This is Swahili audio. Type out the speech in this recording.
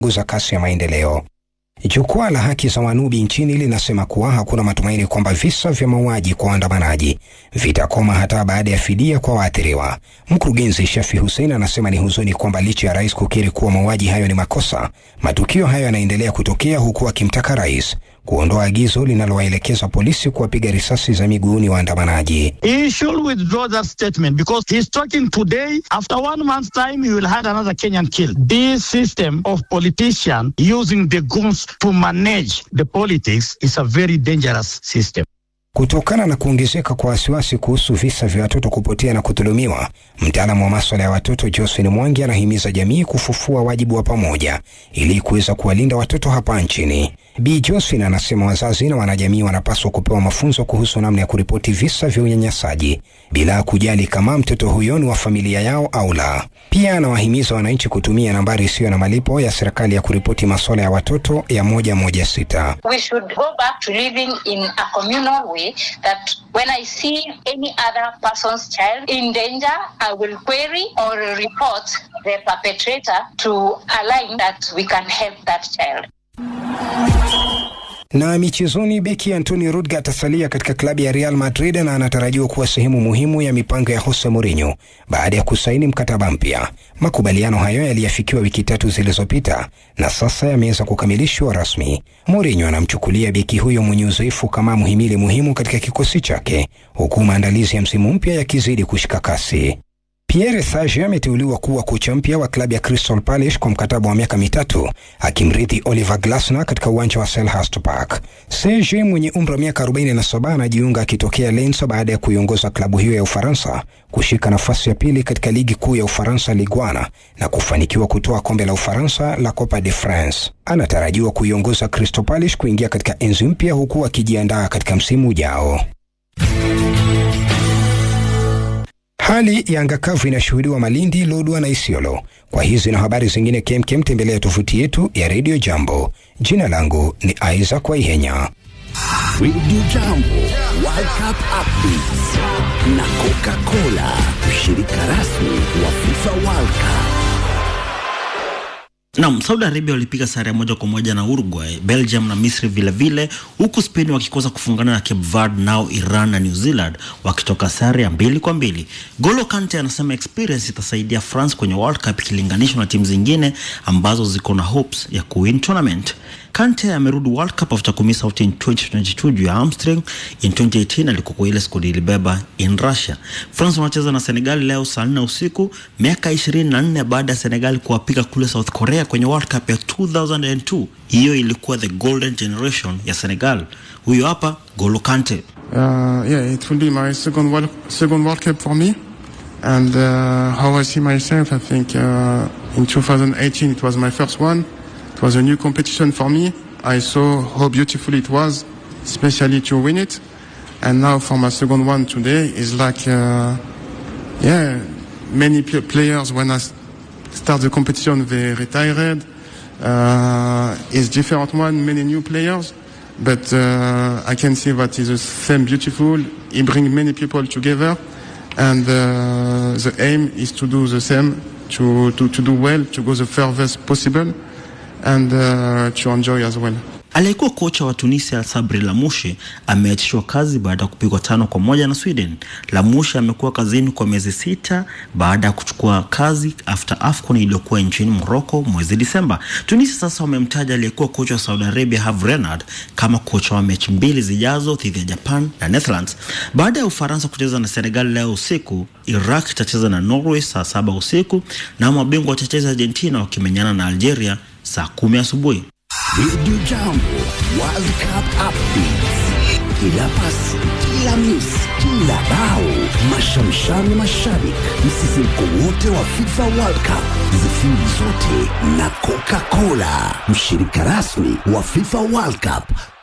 kupunguza kasi ya maendeleo. Jukwaa la haki za Wanubi nchini linasema kuwa hakuna matumaini kwamba visa vya mauaji kwa waandamanaji vitakoma hata baada ya fidia kwa waathiriwa. Mkurugenzi Shafi Hussein anasema ni huzuni kwamba licha ya rais kukiri kuwa mauaji hayo ni makosa, matukio hayo yanaendelea kutokea, huku akimtaka rais kuondoa agizo linalowaelekeza polisi kuwapiga risasi za miguuni waandamanaji. He should withdraw that statement because he's talking today. After 1 month's time, he will have another Kenyan killed. This system of politicians using the guns to manage the politics is a very dangerous system. Kutokana na kuongezeka kwa wasiwasi kuhusu visa vya watoto kupotea na kudhulumiwa, mtaalamu wa masuala ya watoto Josephine Mwangi anahimiza jamii kufufua wajibu wa pamoja ili kuweza kuwalinda watoto hapa nchini. Bi Josephine anasema wazazi na wanajamii wanapaswa kupewa mafunzo kuhusu namna ya kuripoti visa vya unyanyasaji bila kujali kama mtoto huyo ni wa familia yao au la. Pia anawahimiza wananchi kutumia nambari isiyo na malipo ya serikali ya kuripoti masuala ya watoto ya 116. We should go back to living in a communal way that when I see any other person's child in danger, I will query or report the perpetrator to align that we can help that child. Na michezoni, beki Antonio Rudiger atasalia katika klabu ya Real Madrid na anatarajiwa kuwa sehemu muhimu ya mipango ya Jose Mourinho baada ya kusaini mkataba mpya. Makubaliano hayo yaliafikiwa wiki 3 zilizopita na sasa yameweza kukamilishwa rasmi. Mourinho anamchukulia beki huyo mwenye uzoefu kama muhimili muhimu katika kikosi chake, huku maandalizi ya msimu mpya yakizidi kushika kasi. Pierre Sage ameteuliwa kuwa kocha mpya wa klabu ya Crystal Palace kwa mkataba wa miaka 3, akimrithi Oliver Glasner katika uwanja wa Selhurst Park. Sage mwenye umri wa miaka 47 anajiunga akitokea Lens baada ya kuiongoza klabu hiyo ya Ufaransa kushika nafasi ya pili katika ligi kuu ya Ufaransa Ligue 1 na kufanikiwa kutoa kombe la Ufaransa la Coupe de France. Anatarajiwa kuiongoza Crystal Palace kuingia katika enzi mpya huku akijiandaa katika msimu ujao. Hali ya anga kavu inashuhudiwa Malindi, Lodwar na Isiolo. Kwa hizi na habari zingine kemkem, tembelea tovuti yetu ya Radio Jambo. Jina langu ni Isaac Waihenya. Radio Jambo World Cup Updates na Coca-Cola, mshirika rasmi wa FIFA World Cup. Naam, Saudi Arabia walipiga sare 1-1 na Uruguay, Belgium na Misri vile, huku Spain wakikosa kufungana na Cape Verde, nao Iran na New Zealand wakitoka sare ya 2-2. Golo Kante anasema experience itasaidia France kwenye World Cup ikilinganishwa na timu zingine ambazo ziko na hopes ya kuwin tournament. Kante amerudi World Cup after kumiss out in 2022 juu ya hamstring. In 2018 alikuwa ile squad ilibeba in Russia. France wanacheza na Senegal leo saa 4 usiku, miaka 24 baada ya Senegal kuwapiga kule South Korea kwenye World Cup ya 2002. Hiyo ilikuwa the golden generation ya Senegal. Huyo hapa Golo Kante. Yeah, it will be my second World Cup for me. And how I see myself, I think in 2018 it was my first one. It was a new competition for me. I saw how beautiful it was, especially to win it. And now for my second one today is like, many players when I start the competition they retired. It's different one, many new players, but I can see that it's the same beautiful. It brings many people together, and the aim is to do the same, to do well, to go the furthest possible. And to enjoy as well. Aliyekuwa kocha wa Tunisia Sabri Lamouche ameachishwa kazi baada ya kupigwa 5-1 na Sweden. Lamouche amekuwa kazini kwa miezi 6 baada ya kuchukua kazi after AFCON iliyokuwa nchini Morocco mwezi Disemba. Tunisia sasa wamemtaja aliyekuwa kocha wa Saudi Arabia Herve Renard kama kocha wa mechi 2 zijazo dhidi ya Japan na Netherlands. Baada ya Ufaransa kucheza na Senegal leo usiku, Iraq itacheza na Norway saa 7 usiku na mabingwa watacheza Argentina wakimenyana na Algeria saa 10 asubuhi. Radio Jambo World Cup Updates. Kila pasi, kila miss, kila bao, mashamshani mashabik, msisimko wote wa FIFA World Cup. Zifiri zote na Coca-Cola, mshirika rasmi wa FIFA World Cup.